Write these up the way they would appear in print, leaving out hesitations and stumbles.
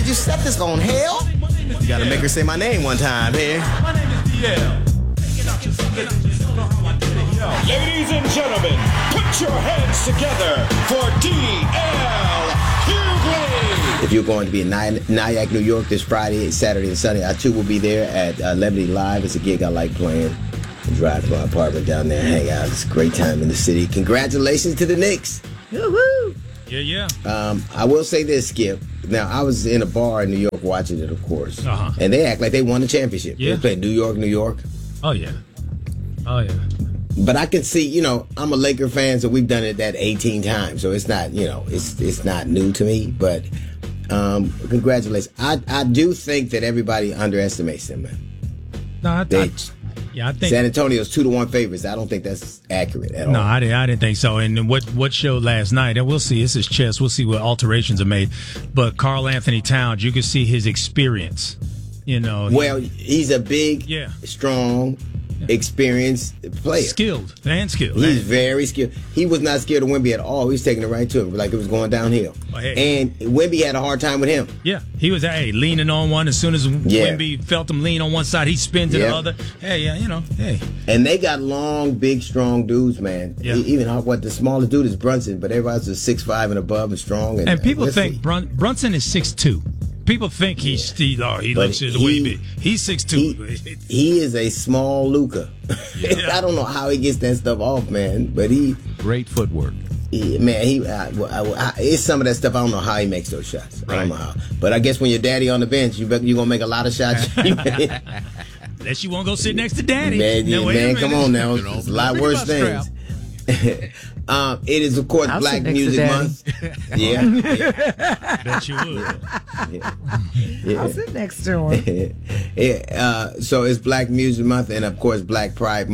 you set this on hell? You gotta make her say my name one time here. My name is DL. Ladies and gentlemen, put your hands together for DL Hughley. If you're going to be in Nyack, New York this Friday, Saturday, and Sunday, I too will be there at Levity Live. It's a gig I like playing. I drive to my apartment down there, hang out. It's a great time in the city. Congratulations to the Knicks. Woo-hoo. Yeah. I will say this, Skip. Now, I was in a bar in New York watching it, of course. Uh-huh. And they act like they won the championship. Yeah. They played New York. Oh, yeah. But I can see, I'm a Laker fan, so we've done it that 18 times. So it's not, it's not new to me. But congratulations. I do think that everybody underestimates them, man. No, I think San Antonio's 2-1 favorites. I don't think that's accurate at all. No, I didn't think so. And what showed last night, and we'll see, this is chess. We'll see what alterations are made. But Karl Anthony Towns, you can see his experience. Well, he's a big, strong, experienced player. Skilled. He's very skilled. He was not scared of Wemby at all. He was taking it right to him like it was going downhill. And Wemby had a hard time with him. Yeah, he was leaning on one. As soon as Wemby felt him lean on one side, he spins to the other. And they got long, big, strong dudes, man. Yeah. Even the smallest dude is Brunson, but everybody's is 6'5" and above and strong. And people think Brunson is 6'2". People think he looks way big. He's 6'2". He is a small Luka. Yeah. I don't know how he gets that stuff off, man. But great footwork. It's some of that stuff. I don't know how he makes those shots. Right. I don't know how. But I guess when your daddy on the bench, you're gonna make a lot of shots. Unless you won't go sit next to daddy. Man, come on now. There's a lot worse things. It is, of course, Black Music Month. Yeah. Bet you would. I'll sit next to him. So it's Black Music Month and, of course, Black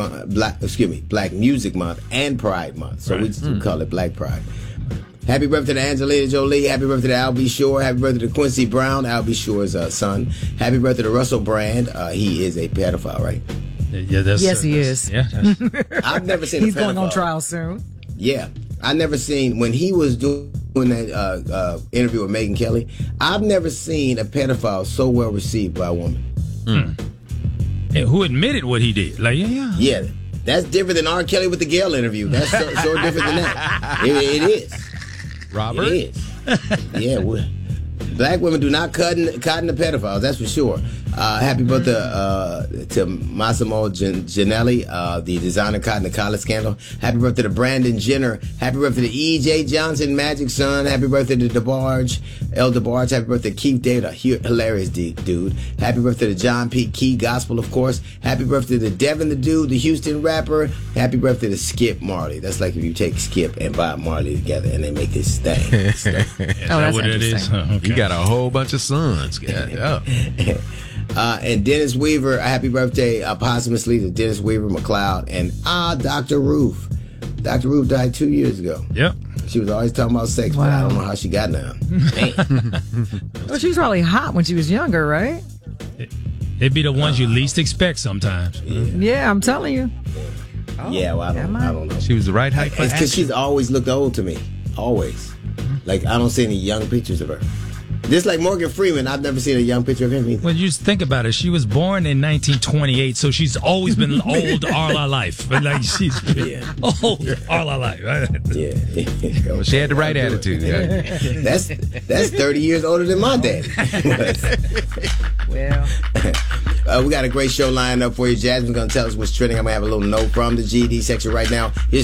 Music Month and Pride Month. So we call it Black Pride. Happy birthday to Angelina Jolie. Happy birthday to Al B. Shore. Happy birthday to Quincy Brown, Al B. Shore's son. Happy birthday to Russell Brand. He is a pedophile, right? Yeah, yes, he is. Yeah, I've never seen. He's going on trial soon. Yeah, I never seen when he was doing that interview with Megyn Kelly. I've never seen a pedophile so well received by a woman. Who admitted what he did? Yeah. That's different than R. Kelly with the Gayle interview. That's so different than that. It is. Robert. It is. Yeah. Black women do not cotton the pedophiles, that's for sure. Happy birthday to Massimo Gianelli, the designer caught in the college scandal. Happy birthday to Brandon Jenner. Happy birthday to E.J. Johnson, Magic's son. Happy birthday to DeBarge, El DeBarge. Happy birthday to Keith David, a hilarious dude. Happy birthday to John P. Key, gospel, of course. Happy birthday to Devin the Dude, the Houston rapper. Happy birthday to Skip Marley. That's like if you take Skip and Bob Marley together and they make this thing. Is that what it is? Okay. You got a whole bunch of sons. And Dennis Weaver, happy birthday posthumously to Dennis Weaver, McLeod, and Dr. Ruth. Dr. Ruth died 2 years ago. Yep. She was always talking about sex, but I don't know how she got now. Well, she was probably hot when she was younger, right? It'd be the ones you least expect sometimes. Yeah, I'm telling you. Yeah, well, I don't know. She was the right height for It's because she's always looked old to me. Always. Like, I don't see any young pictures of her. Just like Morgan Freeman, I've never seen a young picture of him either. Well, you just think about it. She was born in 1928, so she's always been old all her life. But like she's been old all her life. Yeah. Well, she had the right attitude. That's 30 years older than my daddy. Well, we got a great show lined up for you. Jasmine's going to tell us what's trending. I'm going to have a little note from the GD section right now. Here's